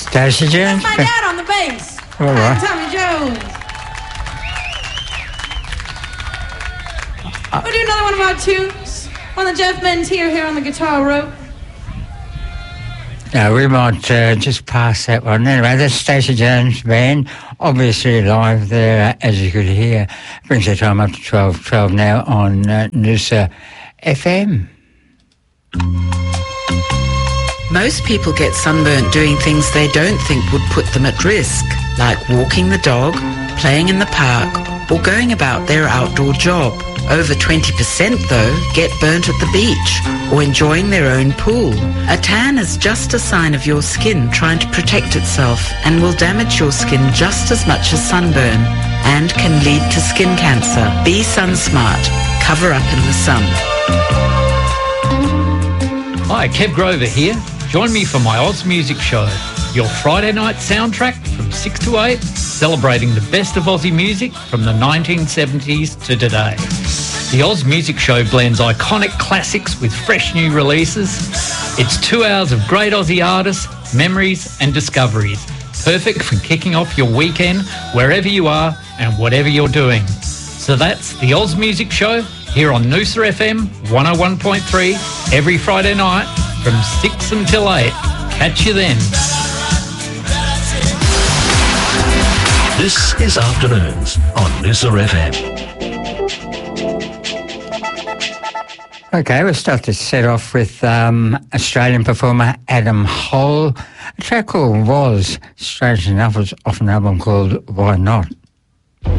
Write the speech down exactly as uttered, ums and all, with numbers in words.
Stacey Jones. That's my dad on the bass. All right. Tommy Jones. Uh, We'll do another one of our tunes. One of Jeff Ben's here, here on the guitar rope. No, we might uh, just pass that one. Anyway, that's Stacey Jones Band, obviously live there, as you could hear. Brings the time up to twelve twelve now on uh, Noosa F M. Most people get sunburnt doing things they don't think would put them at risk, like walking the dog, playing in the park, or going about their outdoor job. Over twenty percent, though, get burnt at the beach or enjoying their own pool. A tan is just a sign of your skin trying to protect itself and will damage your skin just as much as sunburn and can lead to skin cancer. Be sun smart. Cover up in the sun. Hi, Kev Grover here. Join me for my Oz Music Show, your Friday night soundtrack from six to eight, celebrating the best of Aussie music from the nineteen seventies to today. The Oz Music Show blends iconic classics with fresh new releases. It's two hours of great Aussie artists, memories and discoveries, perfect for kicking off your weekend wherever you are and whatever you're doing. So that's the Oz Music Show here on Noosa F M one oh one point three every Friday night from six until eight. Catch you then. This is Afternoons on Noosa F M. Okay, we'll start to set off with um, Australian performer Adam Hole. A track called Was. Strange enough, it's off an album called Why Not?